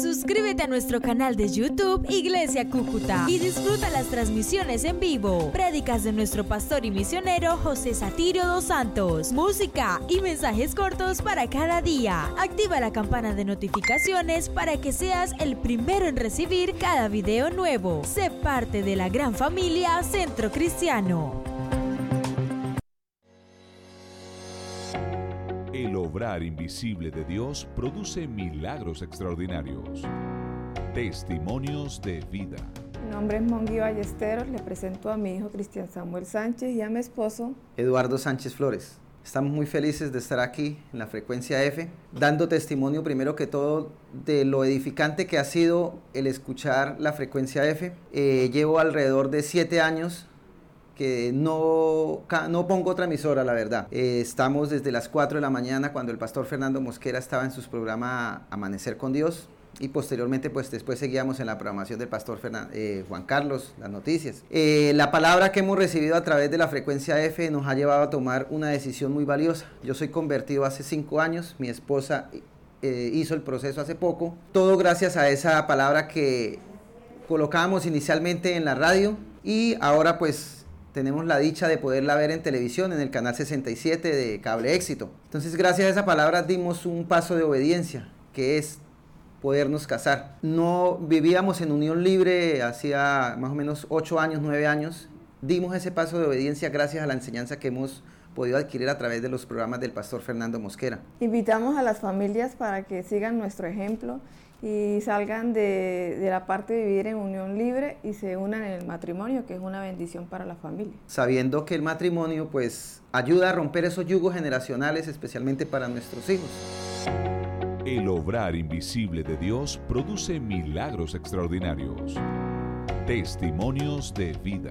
Suscríbete a nuestro canal de YouTube Iglesia Cúcuta y disfruta las transmisiones en vivo, prédicas de nuestro pastor y misionero José Satirio dos Santos, música y mensajes cortos para cada día. Activa la campana de notificaciones para que seas el primero en recibir cada video nuevo. Sé parte de la gran familia Centro Cristiano. El obrar invisible de Dios produce milagros extraordinarios. Testimonios de vida. Mi nombre es Monguí Ballesteros, le presento a mi hijo Cristian Samuel Sánchez y a mi esposo Eduardo Sánchez Flores. Estamos muy felices de estar aquí en la Frecuencia F, dando testimonio primero que todo de lo edificante que ha sido el escuchar la Frecuencia F. Llevo alrededor de 7 años que no pongo otra emisora, la verdad. Estamos desde las 4 de la mañana cuando el pastor Fernando Mosquera estaba en sus programas Amanecer con Dios y posteriormente pues después seguíamos en la programación del pastor Juan Carlos, las noticias. La palabra que hemos recibido a través de la Frecuencia F nos ha llevado a tomar una decisión muy valiosa. Yo soy convertido hace 5 años, mi esposa hizo el proceso hace poco, todo gracias a esa palabra que colocábamos inicialmente en la radio y ahora pues tenemos la dicha de poderla ver en televisión, en el canal 67 de Cable Éxito. Entonces, gracias a esa palabra dimos un paso de obediencia, que es podernos casar. No vivíamos en unión libre hacía más o menos 8 años, 9 años. Dimos ese paso de obediencia gracias a la enseñanza que hemos podido adquirir a través de los programas del pastor Fernando Mosquera. Invitamos a las familias para que sigan nuestro ejemplo y salgan de la parte de vivir en unión libre y se unan en el matrimonio, que es una bendición para la familia. Sabiendo que el matrimonio pues ayuda a romper esos yugos generacionales, especialmente para nuestros hijos. El obrar invisible de Dios produce milagros extraordinarios. Testimonios de vida.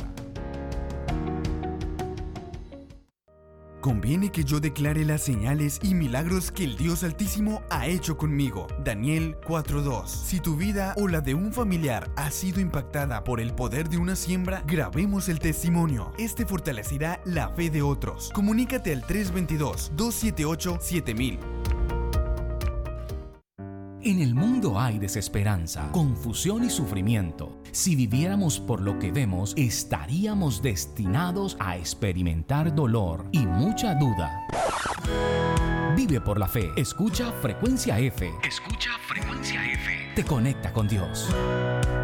Conviene que yo declare las señales y milagros que el Dios Altísimo ha hecho conmigo. Daniel 4:2. Si tu vida o la de un familiar ha sido impactada por el poder de una siembra, grabemos el testimonio. Este fortalecerá la fe de otros. Comunícate al 322-278-7000. En el mundo hay desesperanza, confusión y sufrimiento. Si viviéramos por lo que vemos, estaríamos destinados a experimentar dolor y mucha duda. Vive por la fe. Escucha Frecuencia F. Escucha Frecuencia F. Te conecta con Dios.